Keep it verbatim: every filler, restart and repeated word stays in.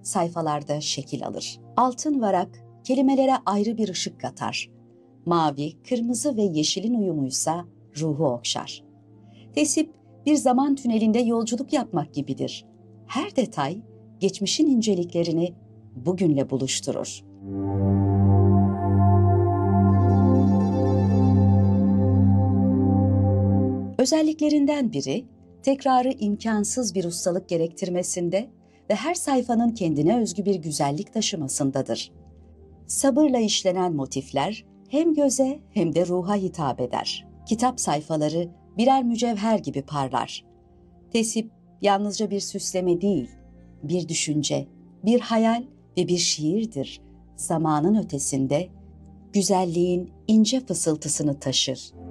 sayfalarda şekil alır. Altın varak kelimelere ayrı bir ışık katar. Mavi, kırmızı ve yeşilin uyumuysa ruhu okşar. Tesip bir zaman tünelinde yolculuk yapmak gibidir. Her detay geçmişin inceliklerini bugünle buluşturur. Özelliklerinden biri, tekrarı imkansız bir ustalık gerektirmesinde ve her sayfanın kendine özgü bir güzellik taşımasındadır. Sabırla işlenen motifler hem göze hem de ruha hitap eder. Kitap sayfaları birer mücevher gibi parlar. Tesip yalnızca bir süsleme değil, bir düşünce, bir hayal ve bir şiirdir. Zamanın ötesinde güzelliğin ince fısıltısını taşır.